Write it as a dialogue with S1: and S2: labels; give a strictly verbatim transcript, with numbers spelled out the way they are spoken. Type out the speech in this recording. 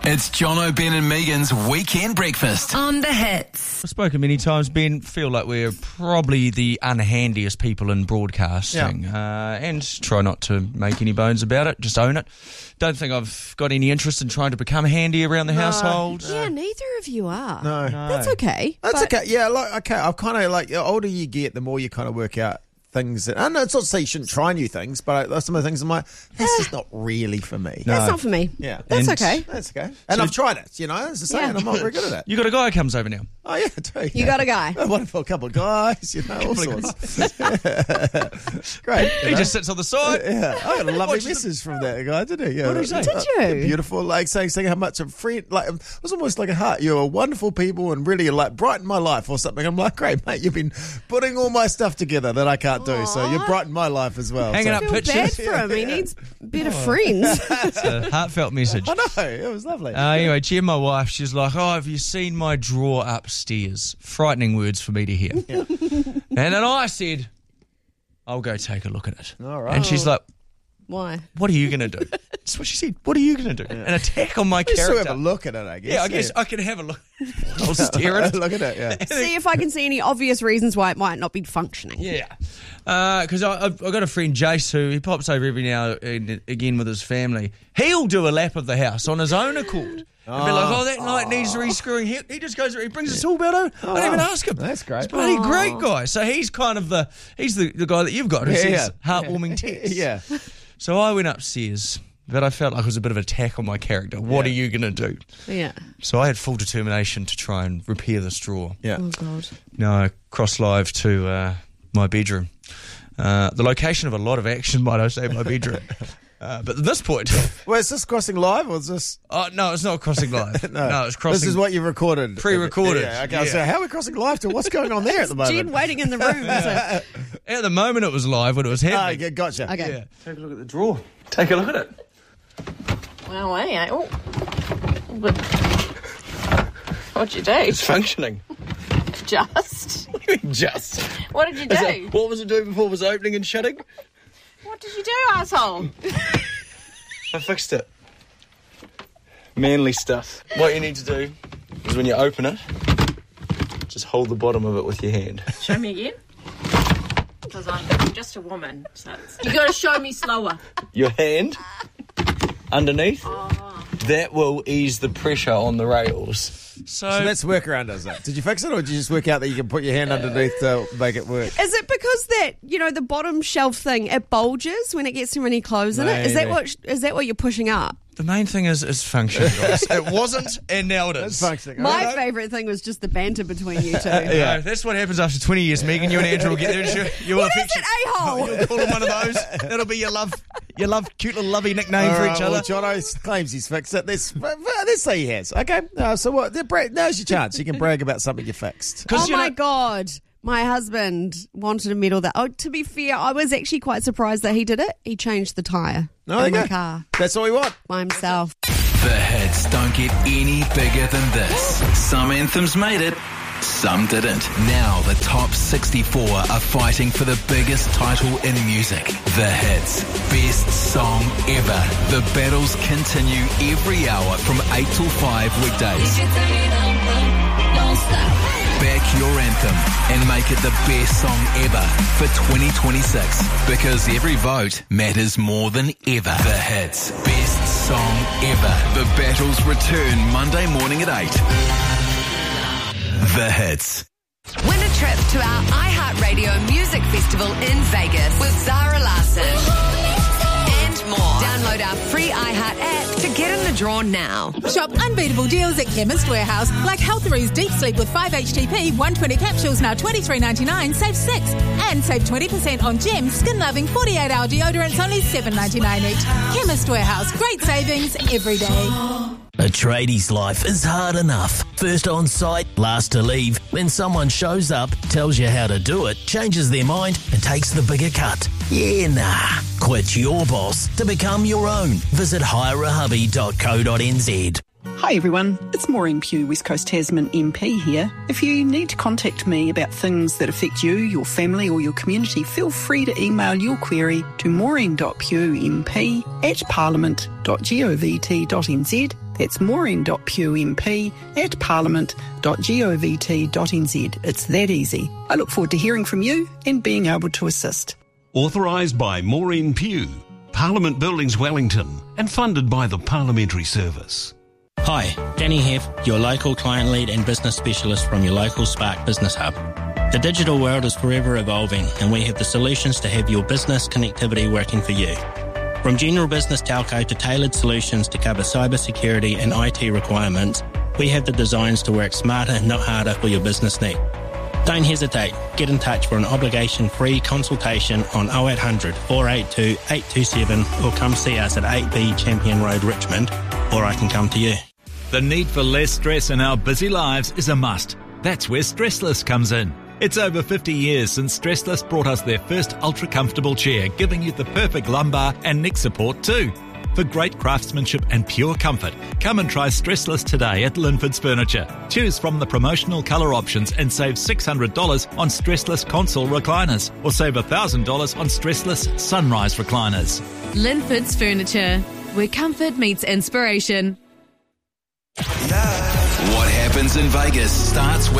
S1: It's Jono, Ben and Megan's Weekend Breakfast.
S2: On the hits.
S3: I've spoken many times, Ben, feel like we're probably the unhandiest people in broadcasting.
S4: Yeah.
S3: Uh, and try not to make any bones about it, just own it. Don't think I've got any interest in trying to become handy around the
S4: No.
S3: household.
S5: Yeah, neither of you are.
S4: No.
S3: No.
S5: That's okay.
S4: That's
S5: but-
S4: okay. Yeah, like okay. I've kind of like the older you get, the more you kind of work out things. That, I know it's not to say you shouldn't try new things, but I, some of the things I'm like, that's just not really for me.
S3: No.
S5: That's not for me.
S4: Yeah,
S5: That's
S3: And-
S5: okay.
S4: that's okay. And I've tried it. You know, as I say,
S5: Yeah.
S4: and I'm not very good at it.
S3: You got a guy who comes over now.
S4: Oh yeah, I do.
S5: You got a guy.
S4: A wonderful couple of guys. You know, all sorts. Great.
S3: He just sits on the side.
S4: Yeah, I got a lovely
S3: Watches the-
S4: message from that guy, didn't he? Yeah,
S3: What did he say?
S5: Did you?
S4: Beautiful, like saying, saying how much a friend, like it was almost like a heart. You're wonderful people and really like brighten my life or something. I'm like, great mate, you've been putting all my stuff together that I can't do, so you brighten my life as well.
S3: Hanging
S4: so.
S3: up
S5: I feel
S3: pictures.
S5: bad for him. He needs better friends.
S3: It's a heartfelt message.
S4: I know it was lovely.
S3: Uh, anyway, Jen, my wife, she's like, oh, have you seen my drawer upstairs? Frightening words for me to hear. And then I said, I'll go take a look at it.
S4: All right.
S3: And she's like,
S5: Why?
S3: what are you going to do? That's what she said. What are you going to do? An attack on my
S4: Just
S3: character.
S4: to have a look at it, I guess.
S3: Yeah, I guess I can have a look. I'll stare at it.
S4: Look at it, yeah.
S5: See if I can see any obvious reasons why it might not be functioning.
S3: Yeah. Because I I've, I've got a friend, Jace, who he pops over every now and again with his family. He'll do a lap of the house on his own accord. And be like, oh, that light needs rescrewing. He, he just goes, he brings us all about it. I don't even ask him.
S4: That's great.
S3: He's a bloody great guy. So he's kind of the, he's the, the guy that you've got who
S4: Yeah,
S3: says
S4: yeah.
S3: heartwarming texts.
S4: Yeah.
S3: So I went upstairs, but I felt like it was a bit of an attack on my character. What
S4: Yeah.
S3: are you going to do?
S5: Yeah.
S3: So I had full determination to try and repair this drawer.
S4: Yeah.
S5: Oh, God.
S3: No, I crossed live to uh, my bedroom. Uh, the location of a lot of action, might I say, my bedroom. Uh, but at this point,
S4: Well, is this crossing live or is this?
S3: oh no, it's not crossing live. no. it's crossing.
S4: This is what you recorded.
S3: Pre-recorded.
S4: Yeah, okay.
S3: Yeah.
S4: So how are we crossing live to? What's going on there at the moment?
S5: Jen waiting in the room. So.
S3: At the moment, it was live when it was
S4: Oh,
S3: happening.
S4: yeah, gotcha.
S5: Okay.
S3: Yeah. Take a look at the drawer. Take a look at it.
S6: Wow, eh? Oh. But what'd you do?
S3: It's functioning.
S6: Just?
S3: What do you mean just?
S6: What did you
S3: Is
S6: do?
S3: it- what was it doing before it was opening and shutting?
S6: What did you do, asshole?
S3: I fixed it. Manly stuff. What you need to do is when you open it, just hold the bottom of it with your hand.
S6: Show me again. Because I'm just a woman. So it's... You got to show me slower.
S3: Your hand underneath.
S6: Oh.
S3: That will ease the pressure on the rails. So,
S4: So that's workaround, is it? Did you fix it, or did you just work out that you can put your hand underneath to make it work?
S5: Is it because that, you know, the bottom shelf thing, it bulges when it gets too many clothes in it? Is that
S4: Maybe.
S5: what is that what you're pushing up?
S3: the main thing is is function, guys. It wasn't, and now it is.
S4: It's functioning.
S5: My
S4: Alright.
S5: favourite thing was just the banter between you two.
S3: Yeah, that's what happens after twenty years, Megan. You and Andrew will get there. You, you will
S5: What is
S3: affection-
S5: it, a-hole?
S3: You'll call him one of those. That'll be your love, your love, cute little lovey nickname
S4: All
S3: for
S4: right,
S3: each
S4: well,
S3: other.
S4: Jono claims he's fixed it. Let's, let's say he has. Okay, uh, so what? the bra- Now's your chance. You can brag about something you fixed.
S5: Oh
S3: you
S5: my
S3: know-
S5: God. My husband wanted a medal that. Oh, to be fair, I was actually quite surprised that he did it. He changed the tyre
S4: Oh, there
S5: in
S4: you
S5: my
S4: go.
S5: car
S4: That's all we want.
S5: by himself.
S1: The hits don't get any bigger than this. Some anthems made it, some didn't. Now the top sixty-four are fighting for the biggest title in music. The hits. Best song ever. The battles continue every hour from eight till five weekdays. Back your anthem and make it the best song ever for twenty twenty-six, because every vote matters more than ever. The hits. Best song ever. The battles return Monday morning at eight. The hits.
S2: Win a trip to our iHeartRadio Music Festival in Vegas with Zara Larsson. And more. Download our free iHeart app to get in the draw now.
S7: Shop unbeatable deals at Chemist Warehouse, like Healthery's Deep Sleep with five H T P, one hundred twenty capsules, now twenty-three ninety-nine, save six. And save twenty percent on Gem skin-loving forty-eight hour deodorants, only seven ninety-nine each. Chemist Warehouse, great savings every day.
S8: A tradie's life is hard enough. First on site, last to leave. When someone shows up, tells you how to do it, changes their mind and takes the bigger cut. Yeah, nah. Quit your boss to become your own. Visit hire a hubby dot co dot n z.
S9: Hi everyone, it's Maureen Pugh, West Coast Tasman M P here. If you need to contact me about things that affect you, your family or your community, feel free to email your query to maureen.pughmp at parliament.govt.nz. That's maureen.pughmp at parliament.govt.nz. It's that easy. I look forward to hearing from you and being able to assist.
S10: Authorised by Maureen Pugh, Parliament Buildings Wellington, and funded by the Parliamentary Service.
S11: Hi, Danny Heff, your local client lead and business specialist from your local Spark Business Hub. The digital world is forever evolving, and we have the solutions to have your business connectivity working for you. From general business telco to tailored solutions to cover cybersecurity and I T requirements, we have the designs to work smarter, not harder for your business need. Don't hesitate. Get in touch for an obligation-free consultation on oh eight hundred, four eight two, eight two seven or come see us at eight B Champion Road, Richmond, or I can come to you.
S12: The need for less stress in our busy lives is a must. That's where Stressless comes in. It's over fifty years since Stressless brought us their first ultra-comfortable chair, giving you the perfect lumbar and neck support too. For great craftsmanship and pure comfort, come and try Stressless today at Linford's Furniture. Choose from the promotional colour options and save six hundred dollars on Stressless console recliners, or save one thousand dollars on Stressless sunrise recliners.
S13: Linford's Furniture, where comfort meets inspiration.
S1: What happens in Vegas starts with